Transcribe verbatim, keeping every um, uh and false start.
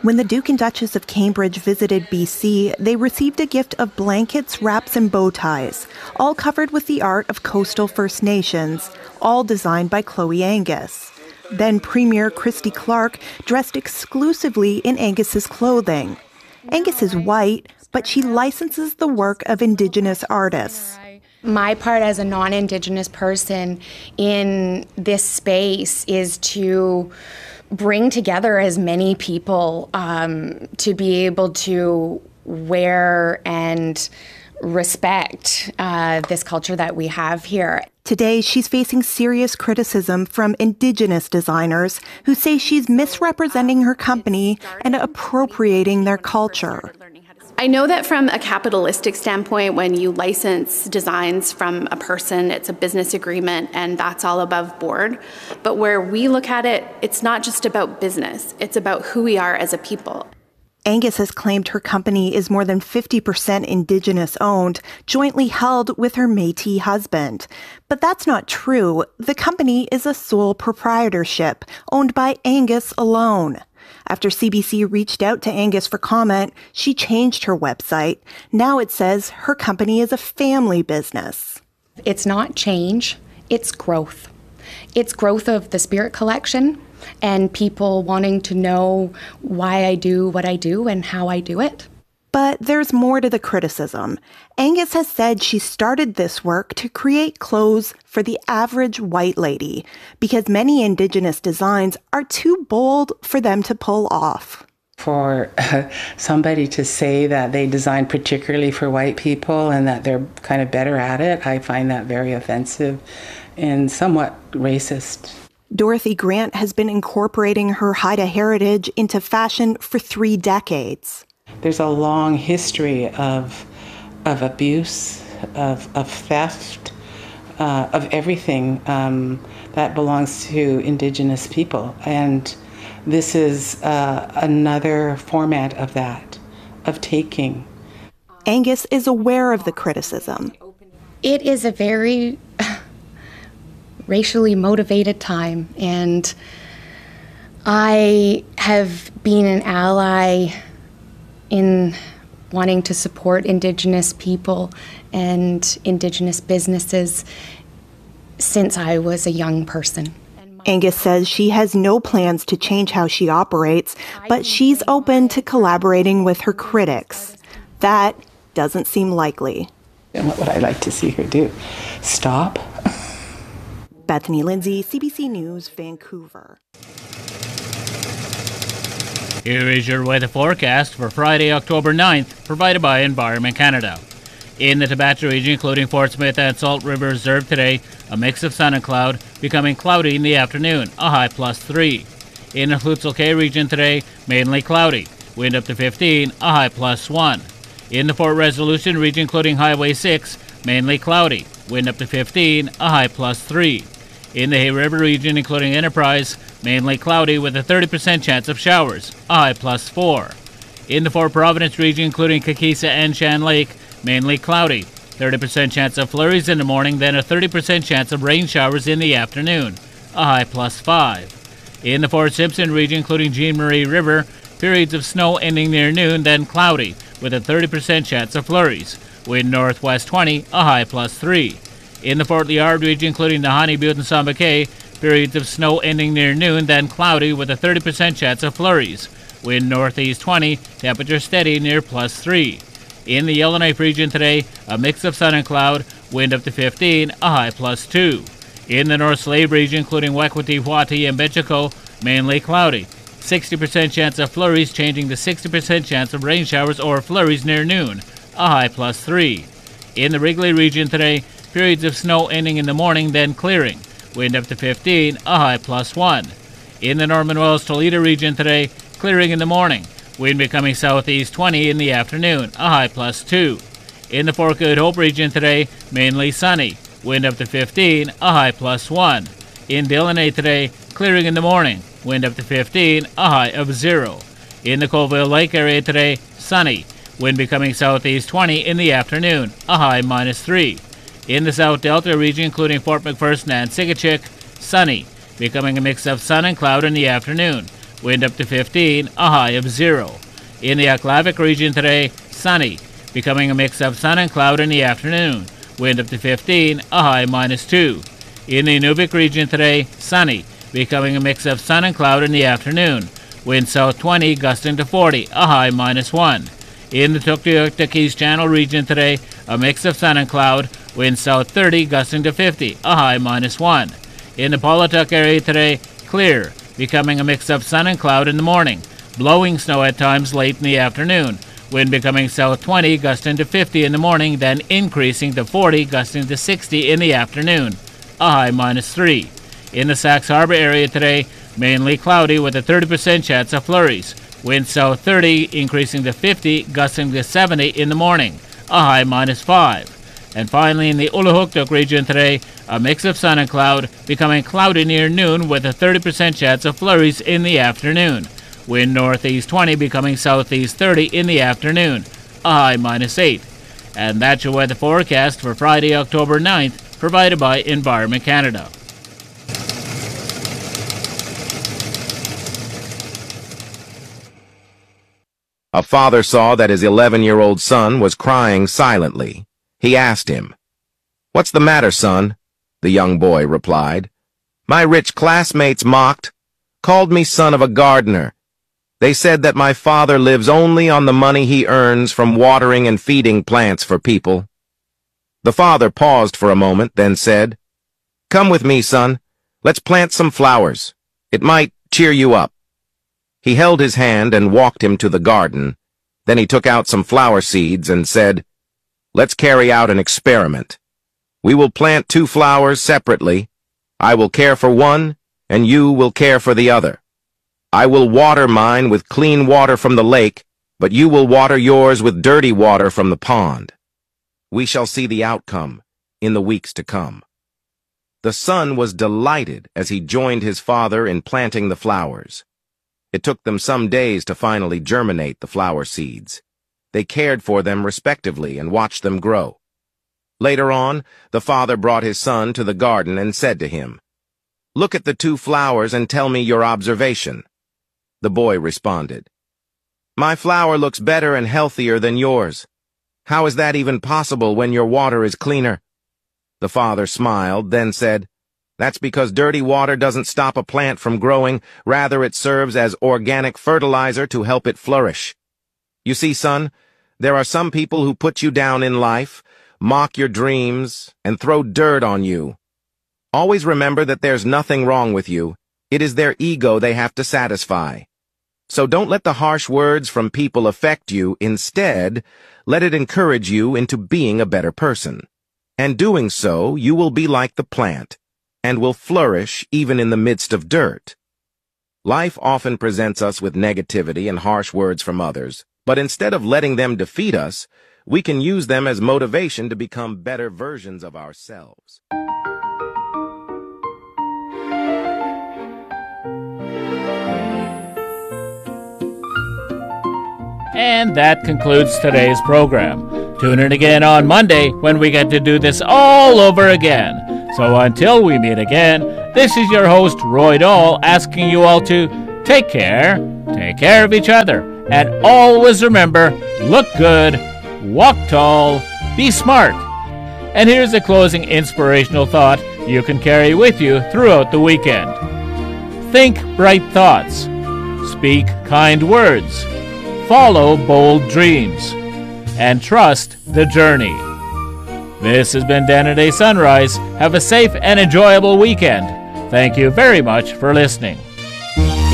When the Duke and Duchess of Cambridge visited B C, they received a gift of blankets, wraps, and bow ties, all covered with the art of coastal First Nations, all designed by Chloe Angus. Then Premier Christy Clark dressed exclusively in Angus's clothing. Angus is white, but she licenses the work of Indigenous artists. My part as a non-Indigenous person in this space is to bring together as many people um, to be able to wear and respect uh, this culture that we have here. Today, she's facing serious criticism from Indigenous designers who say she's misrepresenting her company and appropriating their culture. I know that from a capitalistic standpoint, when you license designs from a person, it's a business agreement and that's all above board. But where we look at it, it's not just about business, it's about who we are as a people. Angus has claimed her company is more than fifty percent Indigenous owned, jointly held with her Métis husband. But that's not true. The company is a sole proprietorship, owned by Angus alone. After C B C reached out to Angus for comment, she changed her website. Now it says her company is a family business. It's not change, it's growth. It's growth of the Spirit Collection and people wanting to know why I do what I do and how I do it. But there's more to the criticism. Angus has said she started this work to create clothes for the average white lady because many Indigenous designs are too bold for them to pull off. For uh, somebody to say that they design particularly for white people and that they're kind of better at it, I find that very offensive and somewhat racist. Dorothy Grant has been incorporating her Haida heritage into fashion for three decades. There's a long history of of abuse, of, of theft, uh, of everything um, that belongs to Indigenous people. And this is uh, another format of that, of taking. Angus is aware of the criticism. It is a very racially motivated time, and I have been an ally in wanting to support Indigenous people and Indigenous businesses since I was a young person. Angus says she has no plans to change how she operates, but she's open to collaborating with her critics. That doesn't seem likely. And what would I like to see her do? Stop? Bethany Lindsay, C B C News, Vancouver. Here is your weather forecast for Friday, October ninth, provided by Environment Canada. In the Tabacho region, including Fort Smith and Salt River Reserve today, a mix of sun and cloud, becoming cloudy in the afternoon, a high plus three. In the Flotsville K region today, mainly cloudy, wind up to fifteen, a high plus one. In the Fort Resolution region, including Highway six, mainly cloudy, wind up to fifteen, a high plus three. In the Hay River region, including Enterprise, mainly cloudy with a thirty percent chance of showers, a high plus four. In the Fort Providence region, including Kakisa and Shan Lake, mainly cloudy, thirty percent chance of flurries in the morning, then a thirty percent chance of rain showers in the afternoon, a high plus five. In the Fort Simpson region, including Jean Marie River, periods of snow ending near noon, then cloudy, with a thirty percent chance of flurries, wind northwest twenty, a high plus three. In the Fort Liard region, including Nahanni, Butte, and Samba Cay, periods of snow ending near noon, then cloudy with a thirty percent chance of flurries. Wind northeast twenty, temperature steady near plus three. In the Yellowknife region today, a mix of sun and cloud, wind up to fifteen, a high plus two. In the North Slave region, including Wekwati, Huati, and Betchiko, mainly cloudy. sixty percent chance of flurries changing to sixty percent chance of rain showers or flurries near noon, a high plus three. In the Wrigley region today, periods of snow ending in the morning, then clearing. Wind up to fifteen, a high plus one. In the Norman Wells Toledo region today, clearing in the morning. Wind becoming southeast twenty in the afternoon, a high plus two. In the Fort Good Hope region today, mainly sunny. Wind up to fifteen, a high plus one. In Delaunay today, clearing in the morning. Wind up to fifteen, a high of zero. In the Colville Lake area today, sunny. Wind becoming southeast twenty in the afternoon, a high minus three. In the South Delta region, including Fort McPherson and Sigachik, sunny, becoming a mix of sun and cloud in the afternoon. wind up to fifteen, a high of zero. In the Aklavik region today, sunny, becoming a mix of sun and cloud in the afternoon, wind up to fifteen, a high minus two. In the Inuvik region today, sunny, becoming a mix of sun and cloud in the afternoon, wind south twenty, gusting to forty, a high minus one. In the Tuktoyaktuk Keys Channel region today, a mix of sun and cloud, wind south thirty, gusting to fifty, a high minus one. In the Pawlatuck area today, clear, becoming a mix of sun and cloud in the morning, blowing snow at times late in the afternoon, wind becoming south twenty, gusting to fifty in the morning, then increasing to forty, gusting to sixty in the afternoon, a high minus three. In the Sax Harbor area today, mainly cloudy with a thirty percent chance of flurries. Wind south thirty, increasing to fifty, gusting to seventy in the morning, a high minus five. And finally, in the Uluhuktuk region today, a mix of sun and cloud, becoming cloudy near noon with a thirty percent chance of flurries in the afternoon. Wind northeast twenty, becoming southeast thirty in the afternoon, a high minus eight. And that's your weather forecast for Friday, October ninth, provided by Environment Canada. A father saw that his eleven-year-old son was crying silently. He asked him, "What's the matter, son?" The young boy replied, "My rich classmates mocked, called me son of a gardener. They said that my father lives only on the money he earns from watering and feeding plants for people." The father paused for a moment, then said, "Come with me, son. Let's plant some flowers. It might cheer you up." He held his hand and walked him to the garden. Then he took out some flower seeds and said, "Let's carry out an experiment. We will plant two flowers separately. I will care for one, and you will care for the other. I will water mine with clean water from the lake, but you will water yours with dirty water from the pond. We shall see the outcome in the weeks to come." The son was delighted as he joined his father in planting the flowers. It took them some days to finally germinate the flower seeds. They cared for them respectively and watched them grow. Later on, the father brought his son to the garden and said to him, "Look at the two flowers and tell me your observation." The boy responded, "My flower looks better and healthier than yours. How is that even possible when your water is cleaner?" The father smiled, then said, "That's because dirty water doesn't stop a plant from growing, rather it serves as organic fertilizer to help it flourish. You see, son, there are some people who put you down in life, mock your dreams, and throw dirt on you. Always remember that there's nothing wrong with you. It is their ego they have to satisfy. So don't let the harsh words from people affect you. Instead, let it encourage you into being a better person. And doing so, you will be like the plant, and will flourish even in the midst of dirt. Life often presents us with negativity and harsh words from others, but instead of letting them defeat us, we can use them as motivation to become better versions of ourselves. And that concludes today's program. Tune in again on Monday when we get to do this all over again. So until we meet again, this is your host, Roy Dahl, asking you all to take care, take care of each other, and always remember, look good, walk tall, be smart. And here's a closing inspirational thought you can carry with you throughout the weekend. Think bright thoughts, speak kind words, follow bold dreams, and trust the journey. This has been Dan and Day Sunrise. Have a safe and enjoyable weekend. Thank you very much for listening.